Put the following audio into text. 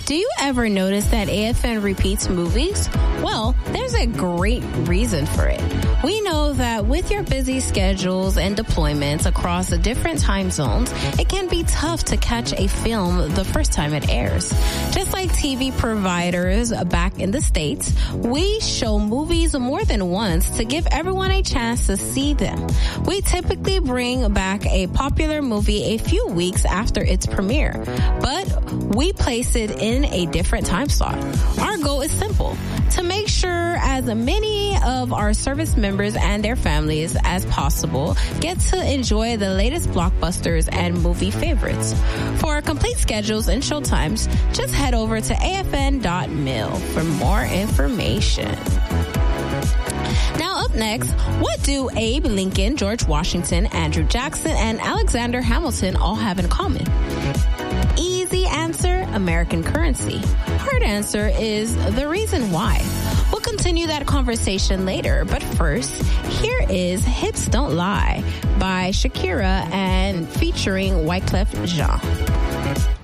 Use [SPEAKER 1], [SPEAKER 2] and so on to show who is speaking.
[SPEAKER 1] Do you ever notice that AFN repeats movies? Well, there's a great reason for it. We know that with your busy schedules and deployments across the different time zones, it can be tough to catch a film the first time it airs. Just like TV providers back in the States, we show movies more than once to give everyone a chance to see them. We typically bring back a popular movie a few weeks after its premiere, but we place it in a different time slot. Our goal is simple: to make sure as many of our service members and their families as possible get to enjoy the latest blockbusters and movie favorites. For complete schedules and showtimes, just head over to afn.mil for more information. Now up next, what do Abe Lincoln, George Washington, Andrew Jackson, and Alexander Hamilton all have in common? Easy answer, American currency. Hard answer is the reason why. We'll continue that conversation later, but first, here is Hips Don't Lie by Shakira and featuring Wyclef Jean.